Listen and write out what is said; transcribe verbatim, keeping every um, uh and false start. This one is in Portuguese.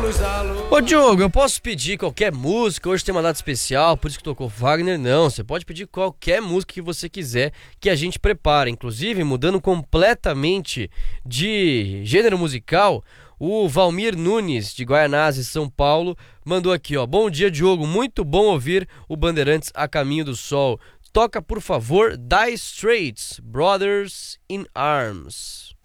luz da lua. Ô Diogo, eu posso pedir qualquer música? Hoje tem uma data especial, por isso que tocou Wagner. Não, você pode pedir qualquer música que você quiser que a gente prepara. Inclusive, mudando completamente de gênero musical, o Valmir Nunes, de Guaianazes, São Paulo, mandou aqui, ó. Bom dia, Diogo. Muito bom ouvir o Bandeirantes a Caminho do Sol. Toca, por favor, Dire Straits, Brothers in Arms.